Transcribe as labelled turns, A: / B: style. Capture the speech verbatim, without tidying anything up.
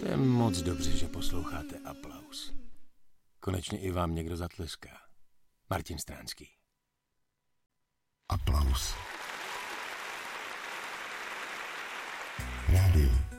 A: To je moc dobře, že posloucháte Aplaus. Konečně i vám někdo zatleská. Martin Stránský.
B: Aplaus. Rádio.